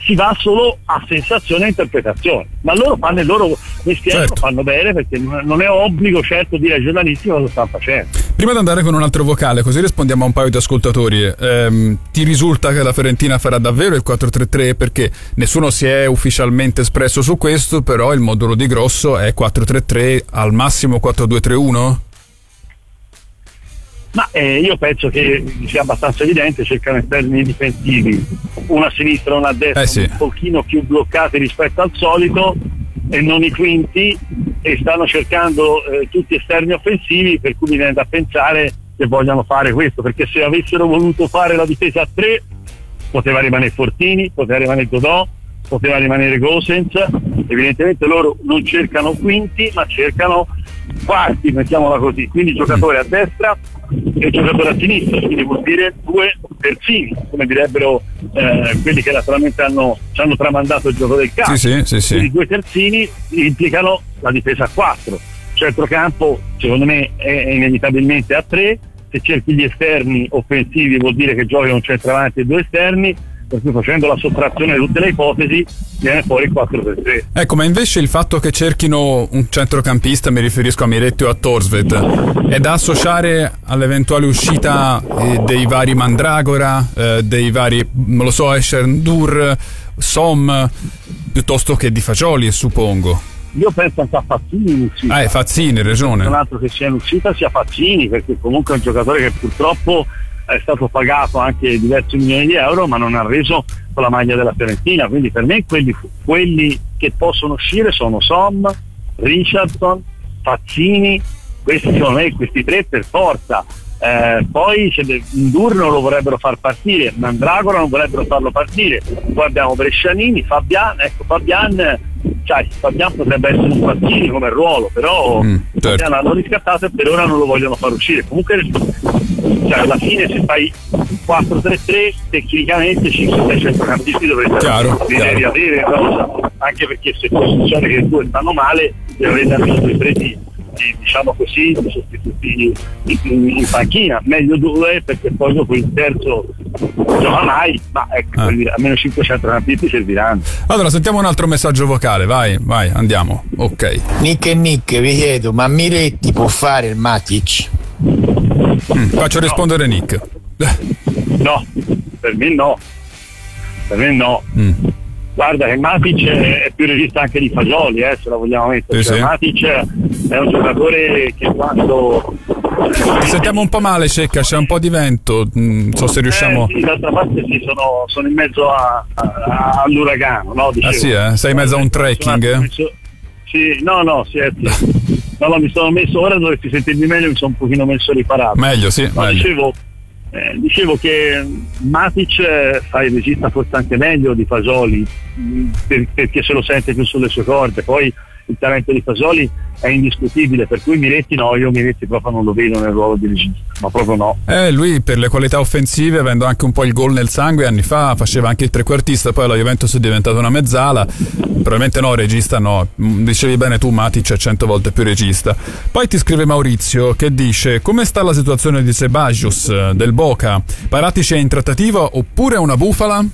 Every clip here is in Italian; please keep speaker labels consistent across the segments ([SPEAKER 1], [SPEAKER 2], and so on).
[SPEAKER 1] si va solo a sensazione e interpretazione, ma loro fanno il loro mestiere,
[SPEAKER 2] certo.
[SPEAKER 1] Lo fanno bene, perché non è obbligo certo dire ai giornalisti cosa stanno facendo.
[SPEAKER 2] Prima di andare con un altro vocale, così rispondiamo a un paio di ascoltatori, ti risulta che la Fiorentina farà davvero il 4-3-3? Perché nessuno si è ufficialmente espresso su questo, però il modulo di Grosso è 4-3-3, al massimo 4-2-3-1?
[SPEAKER 1] Ma io penso che sia abbastanza evidente, cercano esterni difensivi, una a sinistra e una a destra, un pochino più bloccati rispetto al solito, e non i quinti, e stanno cercando tutti esterni offensivi, per cui mi viene da pensare che vogliano fare questo, perché se avessero voluto fare la difesa a 3 poteva rimanere Fortini, poteva rimanere Dodò, poteva rimanere Gosens. Evidentemente loro non cercano quinti ma cercano quarti, mettiamola così, quindi giocatore a destra e giocatore a sinistra, quindi vuol dire 2 terzini, come direbbero quelli che naturalmente ci hanno tramandato il gioco del calcio.
[SPEAKER 2] Sì.
[SPEAKER 1] Quindi 2 terzini implicano la difesa a 4, centrocampo secondo me è inevitabilmente a 3, se cerchi gli esterni offensivi vuol dire che giochi un centravanti e 2 esterni, per cui facendo la sottrazione di tutte le ipotesi viene fuori il 4-3.
[SPEAKER 2] Ecco, ma invece il fatto che cerchino un centrocampista, mi riferisco a Miretti o a Thorstvedt, è da associare all'eventuale uscita dei vari Mandragora, dei vari, non lo so, Escher-Ndur, Som, piuttosto che di Fagioli, suppongo.
[SPEAKER 1] Io penso anche a Fazzini in uscita.
[SPEAKER 2] Fazzini, hai ragione.
[SPEAKER 1] Un altro che sia in uscita sia Fazzini, perché comunque è un giocatore che purtroppo è stato pagato anche diversi milioni di euro, ma non ha reso con la maglia della Fiorentina. Quindi per me quelli che possono uscire sono Som, Richardson, Fazzini, questi secondo me, questi 3 per forza. Poi Ndur non lo vorrebbero far partire, Mandragora non vorrebbero farlo partire, poi abbiamo Brescianini, Fabian potrebbe essere un Fazzini come ruolo, però
[SPEAKER 2] certo.
[SPEAKER 1] L'hanno riscattato e per ora non lo vogliono far uscire. Comunque alla fine se fai 4-3-3 tecnicamente 5-6 centrocampisti dovreste riavere cosa, anche perché se succede che 2 stanno male dovrete almeno 2-3 diciamo così sostituti in panchina, meglio 2 perché poi dopo il terzo gioca mai, ma ecco, almeno 5 centrocampisti serviranno.
[SPEAKER 2] Allora sentiamo un altro messaggio vocale, vai andiamo. Ok,
[SPEAKER 3] Nick, vi chiedo, ma Miretti può fare il Matic?
[SPEAKER 2] Faccio rispondere Nick.
[SPEAKER 1] No, per me no. Guarda che Matic è più regista anche di Fagioli, se la vogliamo mettere.
[SPEAKER 2] Sì.
[SPEAKER 1] Matic è un giocatore che quando
[SPEAKER 2] ti sentiamo un po' male, Cecca, c'è un po' di vento, non so se riusciamo.
[SPEAKER 1] Sì, d'altra parte sono in mezzo all'uragano, no? Dicevo,
[SPEAKER 2] sei in mezzo a un trekking?
[SPEAKER 1] Sì, mi sono messo, ora dovresti sentirmi meglio, mi sono un pochino messo riparato.
[SPEAKER 2] Meglio, sì, meglio.
[SPEAKER 1] Dicevo che Matic fa il regista forse anche meglio di Fagioli, perché se lo sente più sulle sue corde. Poi il talento di Fagioli è indiscutibile, per cui Miretti proprio non lo vedo nel ruolo di regista, ma proprio no.
[SPEAKER 2] Lui per le qualità offensive, avendo anche un po' il gol nel sangue, anni fa faceva anche il trequartista, poi alla Juventus è diventato una mezzala, probabilmente no, regista no, dicevi bene tu, Matic è 100 volte più regista. Poi ti scrive Maurizio che dice: come sta la situazione di Ceballos del Boca? Paratici è in trattativa oppure è una bufala?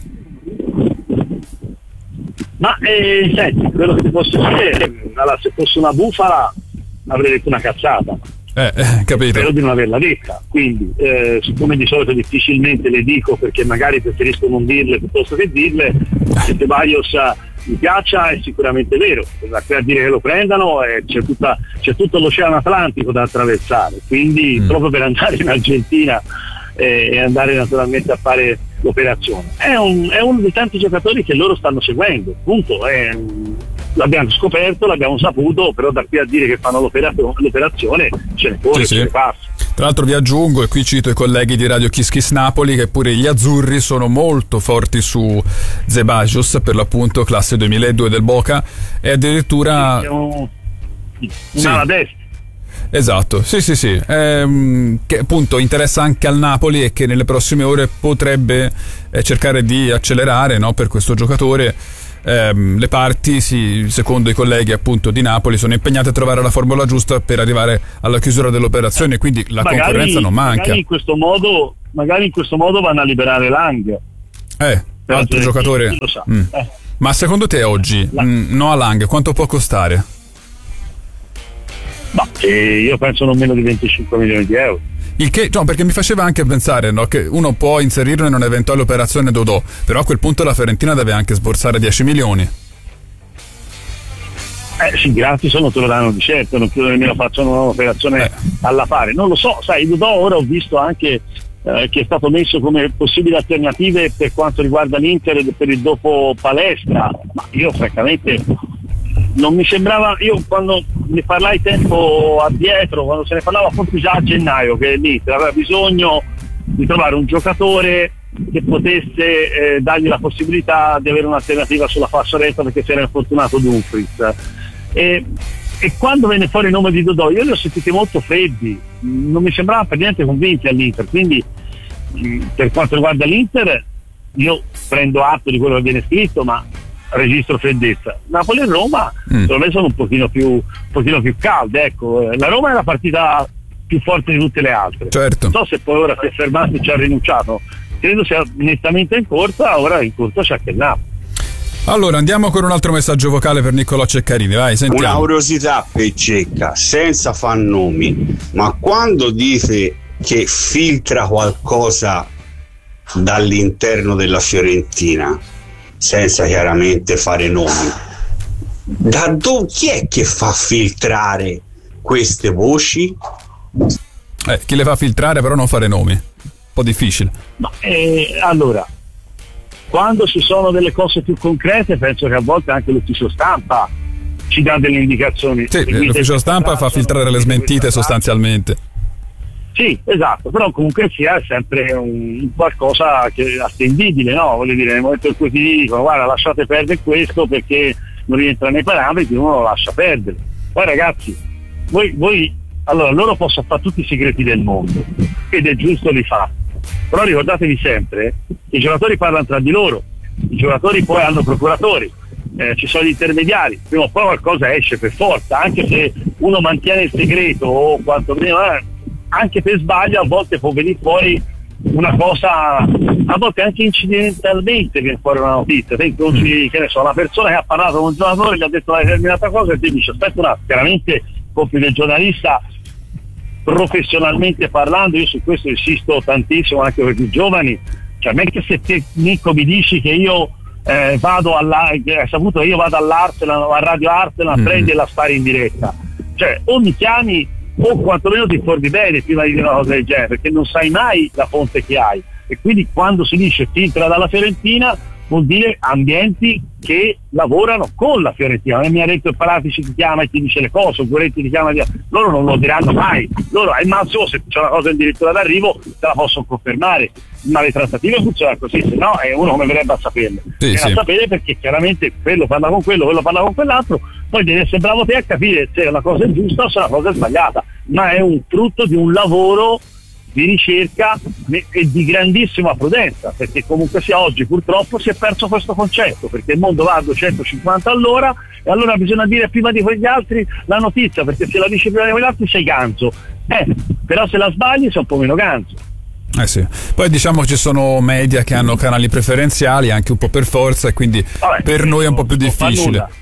[SPEAKER 1] Ma senti, quello che ti posso dire, allora, se fosse una bufala avrei detto una cazzata,
[SPEAKER 2] capito.
[SPEAKER 1] Spero di non averla detta, quindi siccome di solito difficilmente le dico perché magari preferisco non dirle piuttosto che dirle, se Ceballos mi piaccia è sicuramente vero, per dire che lo prendano c'è tutto l'oceano Atlantico da attraversare, quindi proprio per andare in Argentina e andare naturalmente a fare l'operazione è uno dei tanti giocatori che loro stanno seguendo, appunto, l'abbiamo scoperto, l'abbiamo saputo, però da qui a dire che fanno l'operazione ce ne può, ce ne passa.
[SPEAKER 2] Tra l'altro vi aggiungo, e qui cito i colleghi di Radio Kiss Kiss Napoli, che pure gli azzurri sono molto forti su Ceballos, per l'appunto classe 2002 del Boca, e addirittura
[SPEAKER 1] una destra.
[SPEAKER 2] Esatto, sì, che appunto interessa anche al Napoli e che nelle prossime ore potrebbe cercare di accelerare, no, per questo giocatore. Le parti, secondo i colleghi appunto di Napoli, sono impegnate a trovare la formula giusta per arrivare alla chiusura dell'operazione, quindi la concorrenza non manca.
[SPEAKER 1] Magari in questo modo vanno a liberare Lang.
[SPEAKER 2] altro giocatore.
[SPEAKER 1] Lo sa.
[SPEAKER 2] Ma secondo te oggi Noah Lang quanto può costare?
[SPEAKER 1] Ma io penso non meno di 25 milioni di euro.
[SPEAKER 2] Il che, no, perché mi faceva anche pensare, no, che uno può inserirlo in un'eventuale operazione Dodò, però a quel punto la Fiorentina deve anche sborsare 10 milioni.
[SPEAKER 1] Sì, gratis non te lo danno di certo, non credo nemmeno facciano un'operazione alla pari. Non lo so, sai, Dodò ora ho visto anche che è stato messo come possibili alternative per quanto riguarda l'Inter per il dopo palestra, ma io francamente non mi sembrava, io quando ne parlai tempo addietro, quando se ne parlava forse già a gennaio, che l'Inter aveva bisogno di trovare un giocatore che potesse dargli la possibilità di avere un'alternativa sulla fascia destra perché si era infortunato Dumfries, e quando venne fuori il nome di Dodò io li ho sentiti molto freddi, non mi sembrava per niente convinti all'Inter, quindi per quanto riguarda l'Inter io prendo atto di quello che viene scritto, ma registro freddezza. Napoli e Roma secondo me sono un pochino più calde, ecco. La Roma è la partita più forte di tutte le altre,
[SPEAKER 2] certo.
[SPEAKER 1] Non so se poi ora si è fermato e ci ha rinunciato, credo sia nettamente in corsa, ora in corsa c'è anche il Napoli.
[SPEAKER 2] Allora andiamo con un altro messaggio vocale per Niccolò Ceccarini, vai, sentiamo.
[SPEAKER 4] Una curiosità per Cecca, senza far nomi, ma quando dite che filtra qualcosa dall'interno della Fiorentina, senza chiaramente fare nomi, chi è che fa filtrare queste voci?
[SPEAKER 2] Chi le fa filtrare, però non fare nomi, un po' difficile.
[SPEAKER 1] Ma, allora, quando ci sono delle cose più concrete, penso che a volte anche l'ufficio stampa ci dà delle indicazioni.
[SPEAKER 2] Sì, l'ufficio stampa fa filtrare le smentite sostanzialmente.
[SPEAKER 1] Sì, esatto, però comunque sia è sempre un qualcosa che è attendibile, no? Voglio dire, nel momento in cui ti dicono guarda lasciate perdere questo perché non rientra nei parametri, uno lo lascia perdere. Poi ragazzi, voi allora loro possono fare tutti i segreti del mondo ed è giusto li fa, però ricordatevi sempre che i giocatori parlano tra di loro, i giocatori poi hanno procuratori, ci sono gli intermediari, prima o poi qualcosa esce per forza, anche se uno mantiene il segreto o quantomeno anche per sbaglio a volte può venire fuori una cosa, a volte anche incidentalmente viene fuori una notizia, te incontri, che ne so, una persona che ha parlato con un giocatore, gli ha detto una determinata cosa e ti dice aspetta un attimo, chiaramente compito del giornalista professionalmente parlando, io su questo insisto tantissimo anche per i giovani, cioè non è che se te Nico mi dici che io vado hai saputo che io vado all'Arsenal o a Radio Arsenal, prendi e la spari in diretta, cioè o mi chiami o quantomeno ti informi bene prima di dire una cosa del genere, perché non sai mai la fonte che hai, e quindi quando si dice filtra dalla Fiorentina vuol dire ambienti che lavorano con la Fiorentina. Non mi ha detto il Paratici ti chiama e ti dice le cose, Guretti ti chiama, loro non lo diranno mai, loro al massimo se c'è una cosa addirittura d'arrivo te la possono confermare, ma le trattative funzionano così, se no uno come verrebbe a saperle,
[SPEAKER 2] sì.
[SPEAKER 1] A sapere perché chiaramente quello parla con quello parla con quell'altro, poi devi essere bravo te a capire se una cosa è giusta o se una cosa è sbagliata, ma è un frutto di un lavoro di ricerca e di grandissima prudenza, perché comunque sia oggi purtroppo si è perso questo concetto, perché il mondo va a 250 all'ora e allora bisogna dire prima di quegli altri la notizia, perché se la dici prima di quegli altri sei ganzo, però se la sbagli sei un po' meno ganzo.
[SPEAKER 2] Sì. Poi diciamo ci sono media che hanno canali preferenziali anche un po' per forza e quindi per noi è un po' più difficile.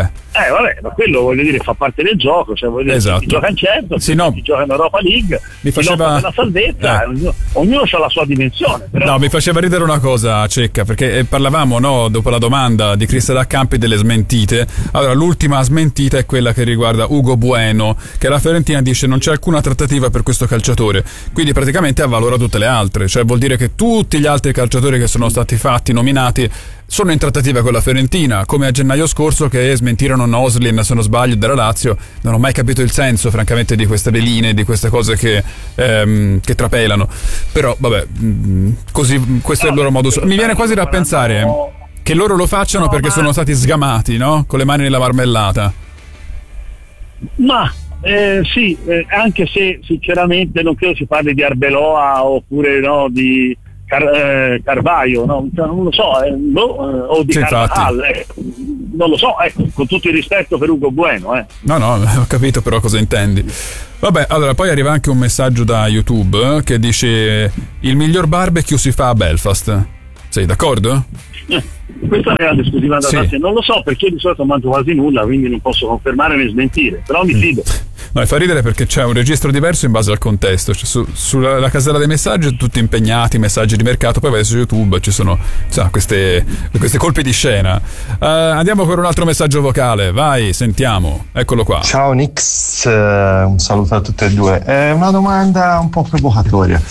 [SPEAKER 1] Vabbè, ma quello voglio dire fa parte del gioco, cioè voglio dire,
[SPEAKER 2] esatto.
[SPEAKER 1] Chi gioca in Champions,
[SPEAKER 2] sì, no.
[SPEAKER 1] chi gioca in Europa League,
[SPEAKER 2] mi faceva
[SPEAKER 1] per la salvezza, ognuno ha la sua dimensione. Però...
[SPEAKER 2] No, mi faceva ridere una cosa, Cecca, perché parlavamo, dopo la domanda di Cristian Accampi delle smentite. Allora, l'ultima smentita è quella che riguarda Ugo Bueno, che la Fiorentina dice non c'è alcuna trattativa per questo calciatore, quindi praticamente avvalora tutte le altre, cioè vuol dire che tutti gli altri calciatori che sono stati nominati sono in trattativa con la Fiorentina, come a gennaio scorso che smentirono Noslin, se non sbaglio, della Lazio. Non ho mai capito il senso francamente di queste veline, di queste cose che trapelano, però vabbè, così questo è il loro modo. Mi viene quasi da pensare che loro lo facciano perché sono stati sgamati, no? Con le mani nella marmellata.
[SPEAKER 1] Ma sì, anche se sinceramente non credo si parli di Arbeloa oppure di Carvaio, non lo so, o di Carvajal, non lo so, con tutto il rispetto per Ugo Bueno.
[SPEAKER 2] No, ho capito però cosa intendi. Vabbè, allora poi arriva anche un messaggio da YouTube che dice il miglior barbecue si fa a Belfast. Sei d'accordo?
[SPEAKER 1] Questa è una grande esclusiva da
[SPEAKER 2] Sì.
[SPEAKER 1] Non lo so, perché io di solito mangio quasi nulla, quindi non posso confermare né smentire, però mi fido.
[SPEAKER 2] No, fa ridere perché c'è un registro diverso in base al contesto. Cioè, sulla casella dei messaggi tutti impegnati, messaggi di mercato, poi vai su YouTube, ci sono queste colpi di scena. Andiamo con un altro messaggio vocale, vai, sentiamo, eccolo qua.
[SPEAKER 5] Ciao Nix, un saluto a tutte e due. È una domanda un po' provocatoria.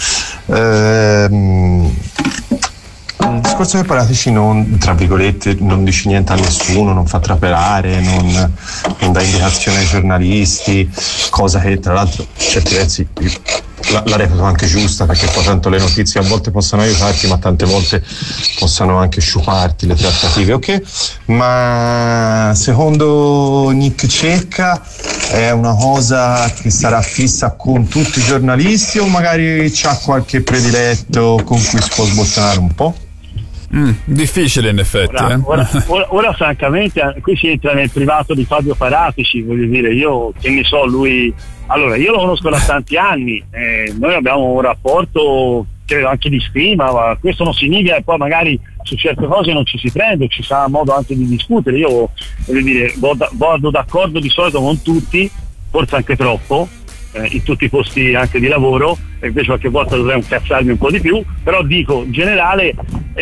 [SPEAKER 5] Il discorso dei paratici non, tra virgolette, non dice niente a nessuno, non fa trapelare, non dà indicazioni ai giornalisti, cosa che tra l'altro certi versi la reputo anche giusta, perché poi tanto le notizie a volte possono aiutarti, ma tante volte possono anche sciuparti le trattative, ok? Ma secondo Nick Cecca è una cosa che sarà fissa con tutti i giornalisti, o magari c'ha qualche prediletto con cui si può sbottonare un po'?
[SPEAKER 2] Difficile in effetti.
[SPEAKER 1] Ora francamente qui si entra nel privato di Fabio Paratici, voglio dire, io che ne so, lui, allora io lo conosco da tanti anni, noi abbiamo un rapporto credo anche di stima, ma questo non significa che poi magari su certe cose non ci si prende, ci sarà modo anche di discutere. Io voglio dire, vado d'accordo di solito con tutti, forse anche troppo, in tutti i posti anche di lavoro, e invece qualche volta dovrei incazzarmi un po' di più, però dico in generale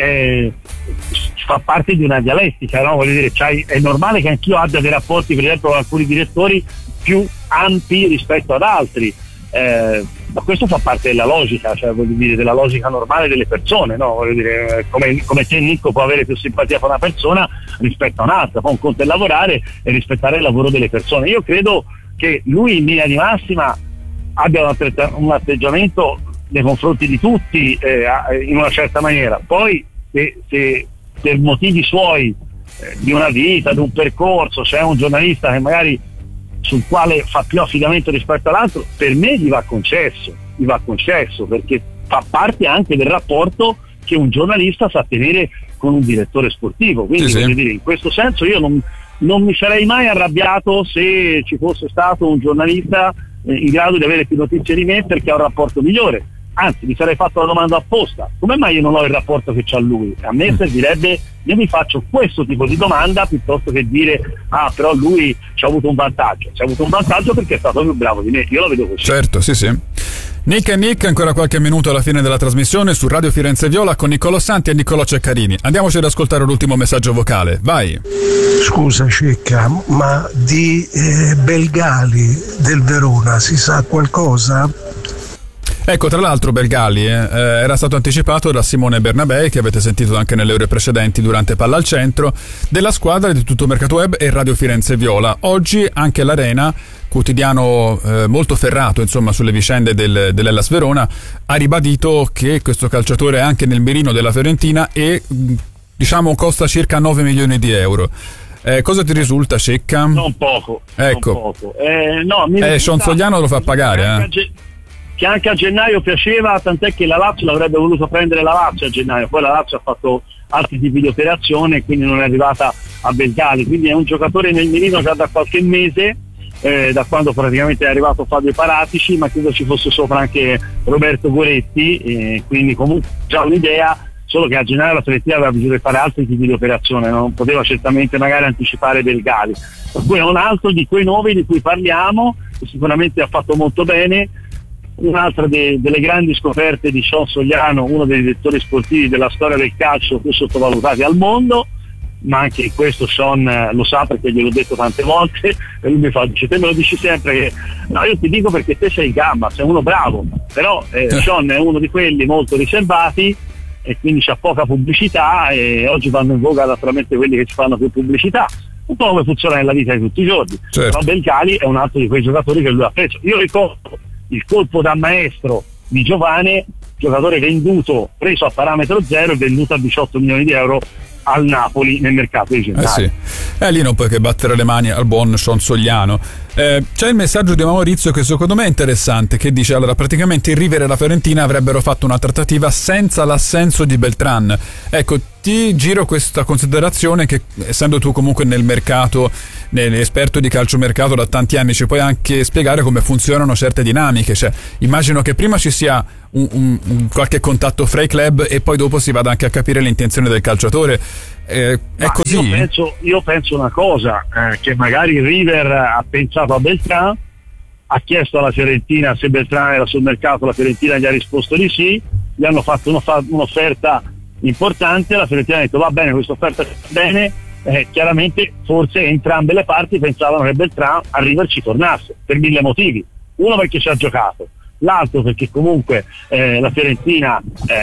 [SPEAKER 1] fa parte di una dialettica, no? Voglio dire, è normale che anch'io abbia dei rapporti per esempio con alcuni direttori più ampi rispetto ad altri, ma questo fa parte della logica, cioè voglio dire della logica normale delle persone, no? Voglio dire, come te Nico può avere più simpatia per una persona rispetto a un'altra, poi un conto è lavorare e rispettare il lavoro delle persone. Io credo che lui in linea di massima abbia un atteggiamento nei confronti di tutti in una certa maniera, poi se per motivi suoi di una vita, di un percorso, c'è un giornalista che magari sul quale fa più affidamento rispetto all'altro, per me gli va concesso perché fa parte anche del rapporto che un giornalista sa tenere con un direttore sportivo, quindi voglio dire, in questo senso io non mi sarei mai arrabbiato se ci fosse stato un giornalista in grado di avere più notizie di me perché ha un rapporto migliore, anzi mi sarei fatto la domanda apposta: come mai io non ho il rapporto che c'ha lui? A me servirebbe, io mi faccio questo tipo di domanda piuttosto che dire però lui ci ha avuto un vantaggio perché è stato più bravo di me. Io lo vedo così.
[SPEAKER 2] Certo, sì. Nick, ancora qualche minuto alla fine della trasmissione su Radio Firenze Viola con Niccolò Santi e Niccolò Ceccarini. Andiamoci ad ascoltare l'ultimo messaggio vocale, vai.
[SPEAKER 6] Scusa Cecca, ma di Belgali del Verona si sa qualcosa?
[SPEAKER 2] Ecco, tra l'altro Belgali era stato anticipato da Simone Bernabei, che avete sentito anche nelle ore precedenti durante Palla al Centro, della squadra di Tutto Mercato Web e Radio Firenze Viola. Oggi anche l'Arena, quotidiano molto ferrato insomma sulle vicende dell'Hellas Verona, ha ribadito che questo calciatore è anche nel mirino della Fiorentina e diciamo costa circa 9 milioni di euro. Cosa ti risulta, Cecca?
[SPEAKER 1] Non poco.
[SPEAKER 2] Ecco.
[SPEAKER 1] Sean
[SPEAKER 2] Sogliano lo fa pagare,
[SPEAKER 1] che anche a gennaio piaceva, tant'è che la Lazio l'avrebbe voluto prendere la Lazio a gennaio, poi la Lazio ha fatto altri tipi di operazione e quindi non è arrivata a Belgali, quindi è un giocatore nel mirino già da qualche mese, da quando praticamente è arrivato Fabio Paratici, ma credo ci fosse sopra anche Roberto Goretti, quindi comunque già un'idea, solo che a gennaio la Fiorentina aveva bisogno di fare altri tipi di operazione, non poteva certamente magari anticipare Belgali, per cui è un altro di quei 9 di cui parliamo, che sicuramente ha fatto molto bene. Un'altra delle grandi scoperte di Sean Sogliano, uno dei direttori sportivi della storia del calcio più sottovalutati al mondo, ma anche questo Sean lo sa perché gliel'ho detto tante volte, e lui mi fa, dice, te me lo dici sempre che no, io ti dico perché te sei in gamba, sei uno bravo, però Sean è uno di quelli molto riservati e quindi c'ha poca pubblicità, e oggi vanno in voga naturalmente quelli che ci fanno più pubblicità, un po' come funziona nella vita di tutti i giorni. Però Belgali è un altro di quei giocatori che lui ha preso. Io ricordo il colpo da maestro di Giovane, giocatore venduto, preso a parametro zero e venduto a 18 milioni di euro al Napoli nel mercato di gennaio.
[SPEAKER 2] Lì non puoi che battere le mani al buon Sean Sogliano. C'è il messaggio di Maurizio che secondo me è interessante, che dice: allora praticamente il River e la Fiorentina avrebbero fatto una trattativa senza l'assenso di Beltran. Ecco, ti giro questa considerazione che, essendo tu comunque nel mercato, esperto di calciomercato da tanti anni, ci puoi anche spiegare come funzionano certe dinamiche. Cioè, immagino che prima ci sia un qualche contatto fra i club e poi dopo si vada anche a capire l'intenzione del calciatore. È così?
[SPEAKER 1] Io penso una cosa, che magari River ha pensato a Beltrán, ha chiesto alla Fiorentina se Beltrán era sul mercato, la Fiorentina gli ha risposto di sì, gli hanno fatto un'offerta importante, la Fiorentina ha detto va bene, questa offerta va bene, chiaramente forse entrambe le parti pensavano che Beltrán a River ci tornasse per 1000 motivi. Uno, perché ci ha giocato, l'altro perché comunque la Fiorentina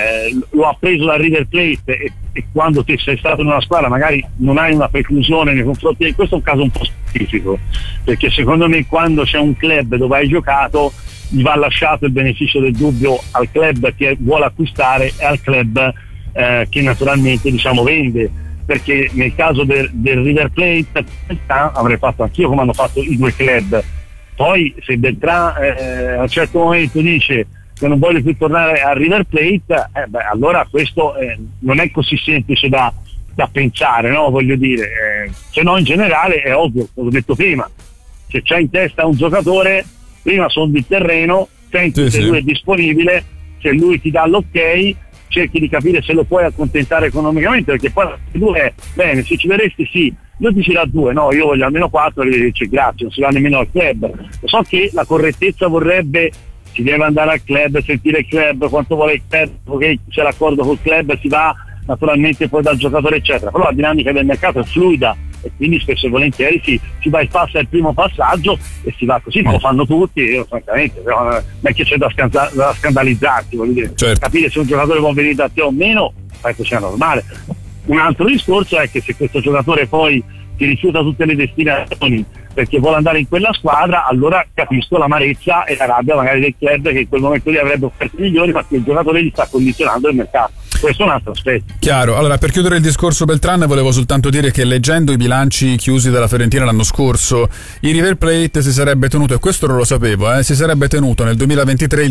[SPEAKER 1] lo ha preso da River Plate e quando te sei stato in una squadra magari non hai una preclusione nei confronti di questo. È un caso un po' specifico, perché secondo me quando c'è un club dove hai giocato gli va lasciato il beneficio del dubbio al club che vuole acquistare e al club che naturalmente vende, perché nel caso del River Plate avrei fatto anch'io come hanno fatto i due club. Poi se Beltrán a un certo momento dice che non voglio più tornare a River Plate, allora questo non è così semplice da pensare, no? Voglio dire, se no in generale è ovvio, come ho detto prima, se c'è in testa un giocatore, prima sondi il terreno, senti se lui è disponibile, se lui ti dà l'ok, cerchi di capire se lo puoi accontentare economicamente, perché poi lui è bene, se ci verresti sì, io ti ci dà 2, no, io voglio almeno 4, e dice grazie, non si va nemmeno al club. So che la correttezza vorrebbe, si deve andare al club, sentire il club, quanto vuole il club, perché c'è l'accordo col club, si va naturalmente poi dal giocatore eccetera, però la dinamica del mercato è fluida e quindi spesso e volentieri si bypassa il primo passaggio e si va così, ma lo fanno tutti, io francamente non è che c'è da scandalizzarsi, voglio dire, certo. Capire se un giocatore può venire da te o meno, penso sia normale. Un altro discorso è che se questo giocatore poi ti rifiuta tutte le destinazioni perché vuole andare in quella squadra, allora capisco l'amarezza e la rabbia magari del club che in quel momento lì avrebbe offerte migliori, ma che il giocatore gli sta condizionando il mercato. Questo è un altro aspetto.
[SPEAKER 2] Chiaro. Allora, per chiudere il discorso Beltrán, volevo soltanto dire che leggendo i bilanci chiusi della Fiorentina l'anno scorso, il River Plate si sarebbe tenuto, e questo non lo sapevo, si sarebbe tenuto nel 2023 il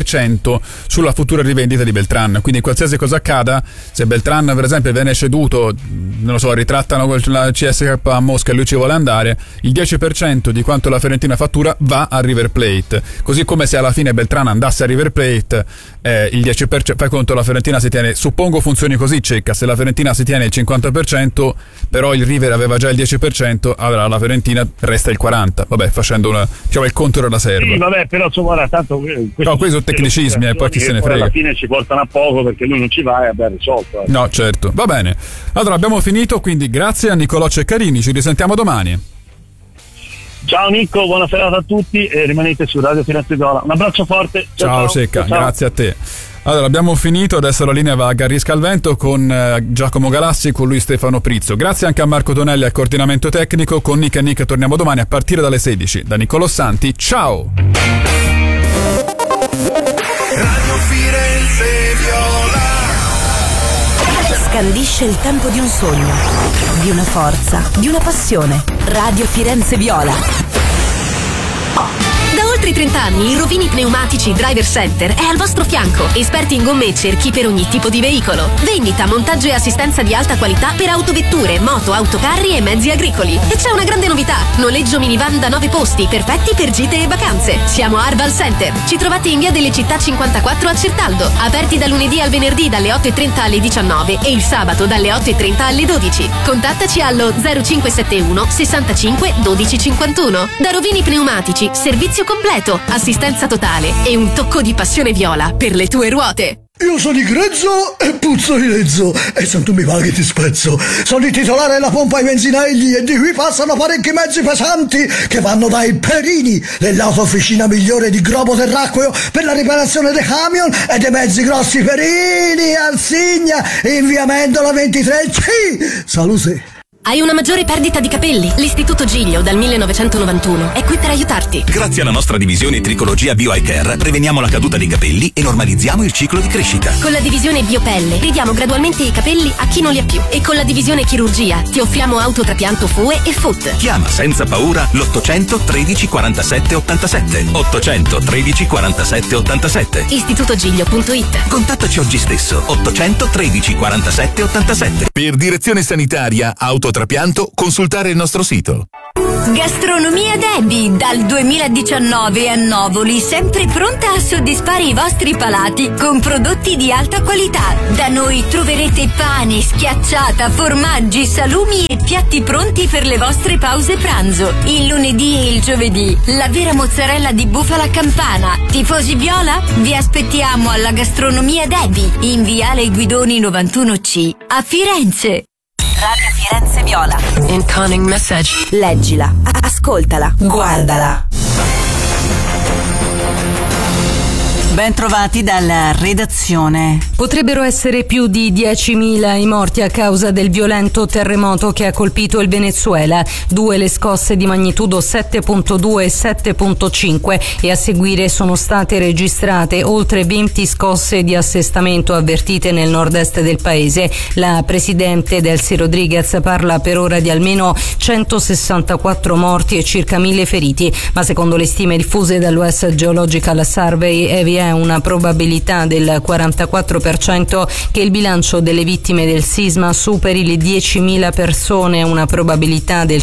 [SPEAKER 2] 10% sulla futura rivendita di Beltrán. Quindi qualsiasi cosa accada, se Beltrán per esempio viene ceduto, non lo so, ritrattano la CSK a Mosca e lui ci vuole andare, il 10% di quanto la Fiorentina fattura va a River Plate. Così come se alla fine Beltrán andasse a River Plate, il 10%, fai conto, la Fiorentina si tiene, suppongo funzioni così, Cecca, se la Fiorentina si tiene il 50%, però il River aveva già il 10%, allora la Fiorentina resta il 40%, vabbè, facendo il conto della serva.
[SPEAKER 1] Sì, vabbè, però insomma, tanto
[SPEAKER 2] questi sono tecnicismi e poi chi se ne frega.
[SPEAKER 1] Alla fine ci portano a poco perché lui non ci va e abbiamo risolto.
[SPEAKER 2] No, certo, va bene. Allora abbiamo finito, quindi grazie a Nicolò Ceccarini, ci risentiamo domani.
[SPEAKER 1] Ciao Nico, buona serata a tutti e rimanete su Radio Firenze Viola. Un abbraccio forte.
[SPEAKER 2] Ciao Cecca, grazie a te. Allora abbiamo finito, adesso la linea va a Garrisca al Vento con Giacomo Galassi, con lui Stefano Prizzo. Grazie anche a Marco Tonelli al coordinamento tecnico. Con Nick e Nick torniamo domani a partire dalle 16. Da Niccolò Santi, ciao!
[SPEAKER 7] Radio Firenze Viola
[SPEAKER 8] scandisce il tempo di un sogno, di una forza, di una passione. Radio Firenze Viola.
[SPEAKER 9] Da oltre 30 anni il Rovini Pneumatici Driver Center è al vostro fianco, esperti in gomme e cerchi per ogni tipo di veicolo. Vendita, montaggio e assistenza di alta qualità per autovetture, moto, autocarri e mezzi agricoli. E c'è una grande novità: noleggio minivan da 9 posti, perfetti per gite e vacanze. Siamo a Arval Center. Ci trovate in via delle Città 54 a Certaldo, aperti da lunedì al venerdì dalle 8:30 alle 19 e il sabato dalle 8:30 alle 12. Contattaci allo 0571 65 12 51. Da Rovini Pneumatici, servizio completo, assistenza totale e un tocco di passione viola per le tue ruote.
[SPEAKER 10] Io sono di grezzo e puzzo di lezzo e se tu mi va che ti spezzo. Sono il titolare della pompa ai benzinegli e di qui passano parecchi mezzi pesanti che vanno dai Perini, dell'autofficina migliore di globo terracqueo per la riparazione dei camion e dei mezzi grossi Perini, Arsigna, in via Mendola 23C. Salute.
[SPEAKER 9] Hai una maggiore perdita di capelli? L'Istituto Giglio dal 1991 è qui per aiutarti.
[SPEAKER 11] Grazie alla nostra divisione Tricologia Bio Eye Care preveniamo la caduta dei capelli e normalizziamo il ciclo di crescita.
[SPEAKER 9] Con la divisione Biopelle ridiamo gradualmente i capelli a chi non li ha più. E con la divisione Chirurgia ti offriamo autotrapianto FUE e FUT.
[SPEAKER 11] Chiama senza paura l'800 13 47 87. 800 13 47 87.
[SPEAKER 9] istitutogiglio.it.
[SPEAKER 11] Contattaci oggi stesso. 800 13 47 87.
[SPEAKER 12] Per direzione sanitaria, autotrapianto, consultare il nostro sito.
[SPEAKER 13] Gastronomia Debbie, dal 2019 a Novoli, sempre pronta a soddisfare i vostri palati con prodotti di alta qualità. Da noi troverete pane, schiacciata, formaggi, salumi e piatti pronti per le vostre pause pranzo. Il lunedì e il giovedì, la vera mozzarella di bufala campana. Tifosi viola? Vi aspettiamo alla Gastronomia Debbie, in Viale Guidoni 91C, a Firenze.
[SPEAKER 8] Radio Firenze Viola.
[SPEAKER 9] Incoming message.
[SPEAKER 8] Leggila, ascoltala, guardala.
[SPEAKER 14] Ben trovati dalla redazione.
[SPEAKER 15] Potrebbero essere più di 10.000 i morti a causa del violento terremoto che ha colpito il Venezuela. 2 le scosse di magnitudo 7.2 e 7.5 e a seguire sono state registrate oltre 20 scosse di assestamento avvertite nel nord-est del paese. La presidente Delcy Rodriguez parla per ora di almeno 164 morti e circa 1.000 feriti, ma secondo le stime diffuse dall'US Geological Survey vi è una probabilità del 44% che il bilancio delle vittime del sisma superi le 10.000 persone e una probabilità del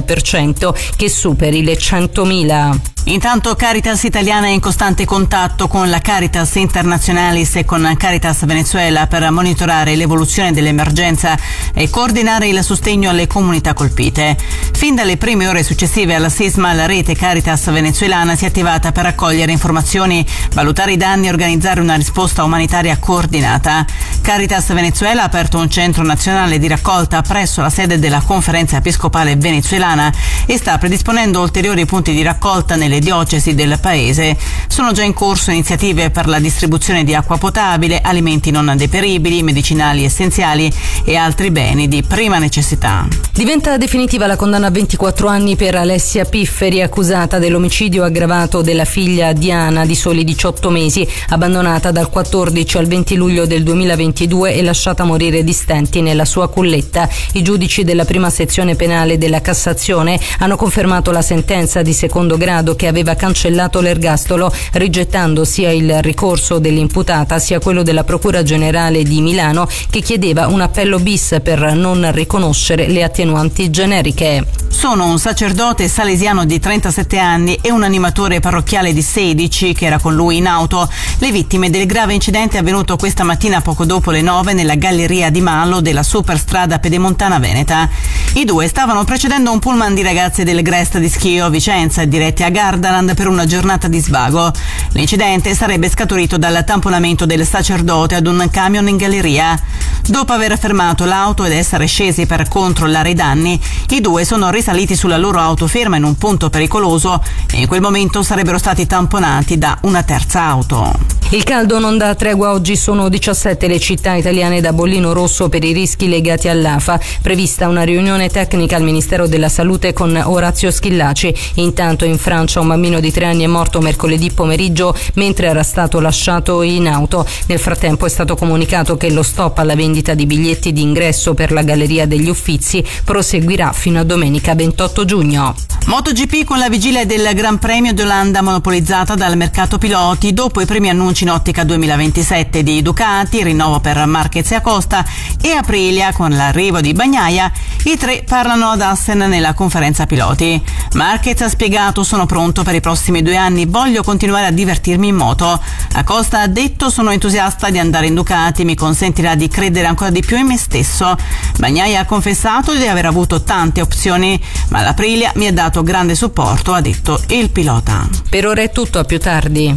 [SPEAKER 15] 30% che superi le 100.000.
[SPEAKER 14] Intanto Caritas Italiana è in costante contatto con la Caritas Internationalis e con Caritas Venezuela per monitorare l'evoluzione dell'emergenza e coordinare il sostegno alle comunità colpite. Fin dalle prime ore successive al sisma, la rete Caritas venezuelana si è attivata per raccogliere informazioni, valutare i danni e organizzare una risposta umanitaria coordinata. Caritas Venezuela ha aperto un centro nazionale di raccolta presso la sede della Conferenza Episcopale Venezuelana e sta predisponendo ulteriori punti di raccolta nelle diocesi del paese. Sono già in corso iniziative per la distribuzione di acqua potabile, alimenti non deperibili, medicinali essenziali e altri beni di prima necessità.
[SPEAKER 15] Diventa definitiva la condanna a 24 anni per Alessia Pifferi, accusata dell'omicidio aggravato della figlia Diana di soli 18 mesi, abbandonata dal 14 al 20 luglio del 2022 e lasciata morire di stenti nella sua culletta. I giudici della prima sezione penale della Cassazione hanno confermato la sentenza di secondo grado che aveva cancellato l'ergastolo, rigettando sia il ricorso dell'imputata sia quello della Procura Generale di Milano, che chiedeva un appello bis per non riconoscere le attenuanti generiche.
[SPEAKER 14] Sono un sacerdote salesiano di 37 anni e un animatore parrocchiale di 16 che era con lui in auto le vittime del grave incidente avvenuto questa mattina poco dopo le 9 nella galleria di Mallo della superstrada pedemontana veneta. I due stavano precedendo un pullman di ragazze del Grest di Schio, Vicenza, diretti a Gardaland per una giornata di svago. L'incidente sarebbe scaturito dal tamponamento del sacerdote ad un camion in galleria. Dopo aver fermato l'auto ed essere scesi per controllare i danni, i due sono risaliti sulla loro auto ferma in un punto pericoloso e in quel momento sarebbero stati tamponati da una terza auto.
[SPEAKER 15] Il caldo non dà tregua, oggi sono 17 le città italiane da bollino rosso per i rischi legati all'afa. Prevista una riunione tecnica al Ministero della Salute con Orazio Schillaci. Intanto in Francia un bambino di 3 anni è morto mercoledì pomeriggio mentre era stato lasciato in auto. Nel frattempo è stato comunicato che lo stop alla vendita di biglietti di ingresso per la Galleria degli Uffizi proseguirà fino a domenica 28 giugno.
[SPEAKER 14] MotoGP con la vigilia del Gran Premio d'Olanda monopolizzata dal mercato piloti dopo i primi annunci in ottica 2027 di Ducati, rinnovo per Marquez e Acosta e Aprilia con l'arrivo di Bagnaia. I tre parlano ad Assen nella conferenza piloti. Marquez ha spiegato: sono pronto per i prossimi 2 anni, voglio continuare a divertirmi in moto. Acosta ha detto: sono entusiasta di andare in Ducati, mi consentirà di credere ancora di più in me stesso. Bagnaia ha confessato di aver avuto tante opzioni, ma l'Aprilia mi ha dato grande supporto, ha detto il pilota.
[SPEAKER 15] Per ora è tutto, a più tardi.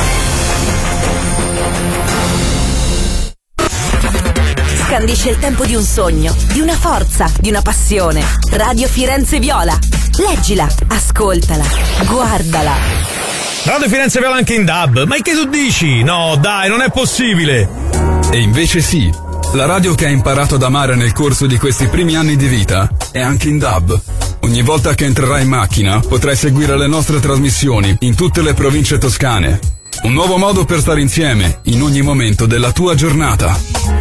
[SPEAKER 8] Scandisce il tempo di un sogno, di una forza, di una passione. Radio Firenze Viola. Leggila, ascoltala, guardala.
[SPEAKER 16] Radio Firenze Viola anche in DAB. Ma che tu dici? No, dai, non è possibile.
[SPEAKER 12] E invece sì.
[SPEAKER 17] La radio che hai imparato ad amare nel corso di questi primi anni di vita è anche in DAB. Ogni volta che entrerai in macchina potrai seguire le nostre trasmissioni in tutte le province toscane. Un nuovo modo per stare insieme in ogni momento della tua giornata.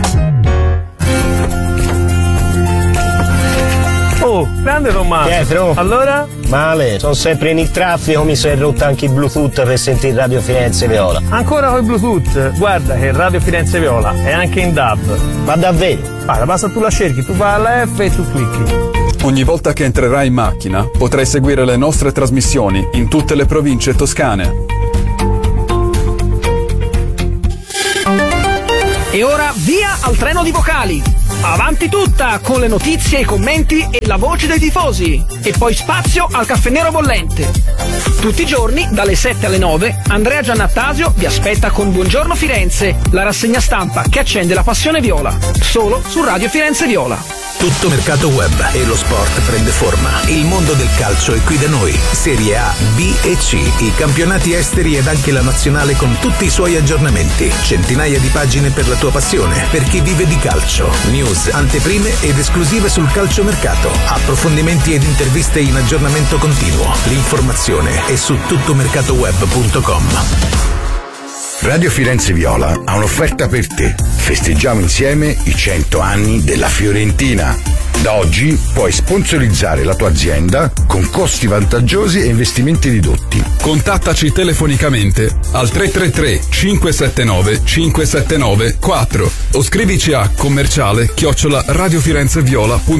[SPEAKER 18] Oh, grande Tommaso.
[SPEAKER 19] Pietro.
[SPEAKER 18] Allora?
[SPEAKER 19] Male, sono sempre in il traffico, mi si è rotto anche il Bluetooth per sentire Radio Firenze Viola.
[SPEAKER 18] Ancora con il Bluetooth? Guarda che Radio Firenze Viola è anche in DAB.
[SPEAKER 19] Ma davvero?
[SPEAKER 18] Guarda, basta tu la cerchi, tu vai alla F e tu clicchi.
[SPEAKER 17] Ogni volta che entrerai in macchina potrai seguire le nostre trasmissioni in tutte le province toscane.
[SPEAKER 20] E ora via al treno di vocali. Avanti tutta con le notizie, i commenti e la voce dei tifosi. E poi spazio al caffè nero bollente. Tutti i giorni, dalle 7 alle 9, Andrea Giannattasio vi aspetta con Buongiorno Firenze, la rassegna stampa che accende la passione viola. Solo su Radio Firenze Viola.
[SPEAKER 11] Tutto mercato web e lo sport prende forma. Il mondo del calcio è qui da noi. Serie A, B e C, i campionati esteri ed anche la nazionale con tutti i suoi aggiornamenti. Centinaia di pagine per la tua passione, per chi vive di calcio. News, anteprime ed esclusive sul calciomercato. Approfondimenti ed interviste in aggiornamento continuo. L'informazione è su tuttomercatoweb.com.
[SPEAKER 21] Radio Firenze Viola ha un'offerta per te. Festeggiamo insieme i 100 anni della Fiorentina. Da oggi puoi sponsorizzare la tua azienda con costi vantaggiosi e investimenti ridotti.
[SPEAKER 17] Contattaci telefonicamente al 333 579 579 4 o scrivici a commerciale@radiofirenzeviola.it.